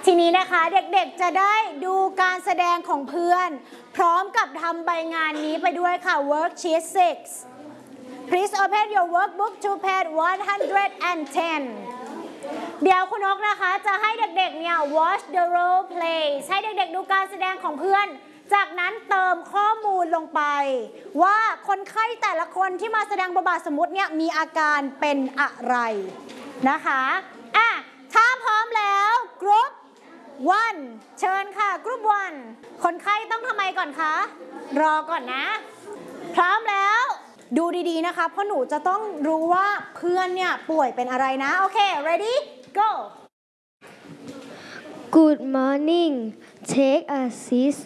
ทีนี้นะคะเด็กๆจะได้ดูการแสดงของเพื่อนพร้อมกับทำใบงานนี้ไปด้วยค่ะ worksheet 6 Please open your workbook to page 110 เดี๋ยวคุณนกนะคะจะให้เด็กๆเนี่ย watch the role play ให้เด็กๆดูการแสดงของเพื่อนจากนั้นเติมข้อมูลลงไปว่าคนไข้แต่ละคนที่มาแสดงบทบาทสมมุติเนี่ยมีอาการเป็นอะไรนะคะถ้าพร้อมแล้วกรุ๊ป1เชิญค่ะกรุ๊ป1คนไข้ต้องทำไมก่อนคะรอก่อนนะพร้อมแล้วดูดีๆนะคะเพราะหนูจะต้องรู้ว่าเพื่อนเนี่ยป่วยเป็นอะไรนะโอเค ready go Good morning take a seat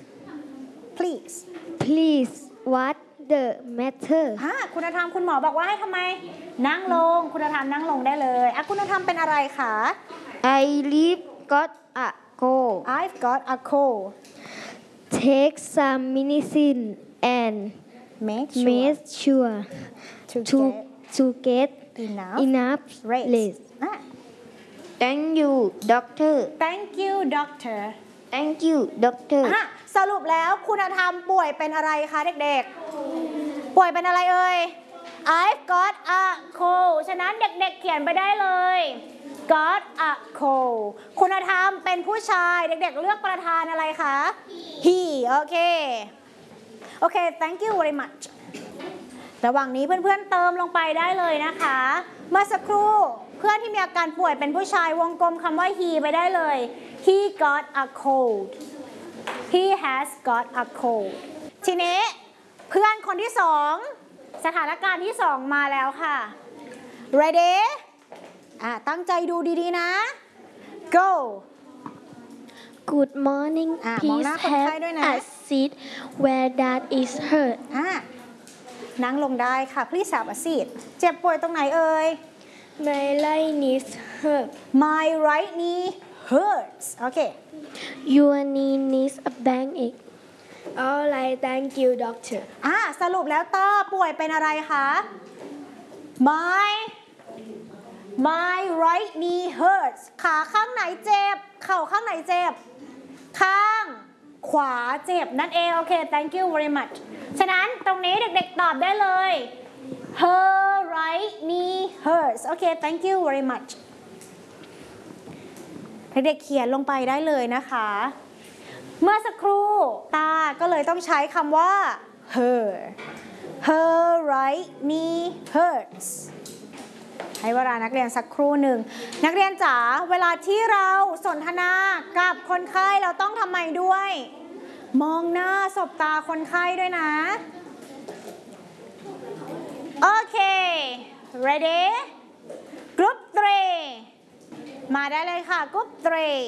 please what the matter คุณธรรมคุณหมอบอกว่าให้ทำไมนั่งลงคุณธรรมนั่งลงได้เลยคุณธรรมเป็นอะไรคะ I've got a cold I've got a cold take some medicine and make sure to get enough rest Thank you doctor Thank you doctor Thank you doctor สรุปแล้วคุณธรรมป่วยเป็นอะไรคะเด็กๆป่วยเป็นอะไรเอ่ย I've got a cold ฉะนั้นเด็กๆเขียนไปได้เลย got a cold คุณธรรมเป็นผู้ชายเด็กๆเลือกประธานอะไรคะ he โอเค thank you very much ระหว่างนี้เพื่อนๆเติมลงไปได้เลยนะคะเมื่อสักครู่เพื่อนที่มีอาการป่วยเป็นผู้ชายวงกลมคำว่า he ไปได้เลย he got a cold he has got a cold ทีนี้เพื่อนคนที่สองสถานการณ์ที่สองมาแล้วค่ะ ready ตั้งใจดูดีๆนะ go Good morning please have a seat where that is hurt นั่งลงได้ค่ะ please have a seat เจ็บป่วยตรงไหนเอ่ย My right knee hurts My right knee hurts โอเค Your knee needs a band-aid Alright thank you doctor สรุปแล้วต้าป่วยเป็นอะไรคะ My right knee hurts ขาข้างไหนเจ็บเข่าข้างไหนเจ็บข้างขวาเจ็บนั่นเองโอเค thank you very much ฉะนั้นตรงนี้เด็กๆตอบได้เลย Her right knee hurts โอเค thank you very much เด็กๆเขียนลงไปได้เลยนะคะเมื่อสักครู่ตาก็เลยต้องใช้คำว่า her right knee hurts ให้เวลานักเรียนสักครู่หนึ่งนักเรียนจ๋าเวลาที่เราสนทนากับคนไข้เราต้องทำไมด้วยมองหน้าสบตาคนไข้ด้วยนะโอเค ready group 3มาได้เลยค่ะ group 3